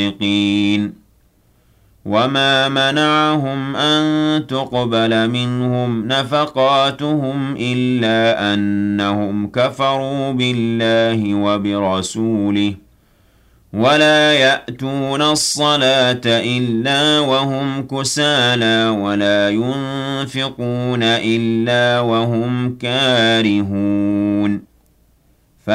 وما منعهم أن تقبل منهم نفقاتهم إلا أنهم كفروا بالله وبرسوله ولا يأتون الصلاة إلا وهم كسالى ولا ينفقون إلا وهم كارهون